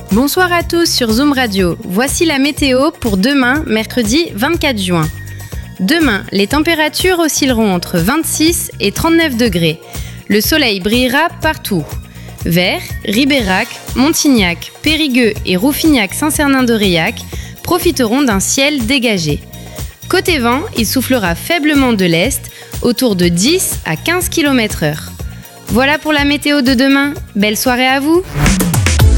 Bonsoir à tous sur Zoom Radio. Voici la météo pour demain, mercredi 24 juin. Demain, les températures oscilleront entre 26 et 39 degrés. Le soleil brillera partout. Vers, Ribérac, Montignac, Périgueux et Rouffignac-Saint-Cernin-d'Aurillac profiteront d'un ciel dégagé. Côté vent, il soufflera faiblement de l'est, autour de 10 à 15 km/h. Voilà pour la météo de demain. Belle soirée à vous!